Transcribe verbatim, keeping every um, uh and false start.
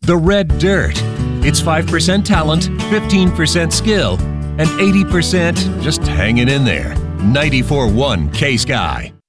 The Red Dirt. It's five percent talent, fifteen percent skill, and eighty percent just hanging in there. ninety-four point one K-Sky.